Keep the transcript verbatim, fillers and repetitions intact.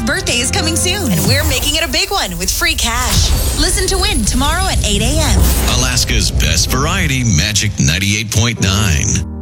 thirtieth birthday is coming soon, and we're making it a big one with free cash. Listen to win tomorrow at eight a.m. Alaska's best variety, Magic ninety-eight point nine.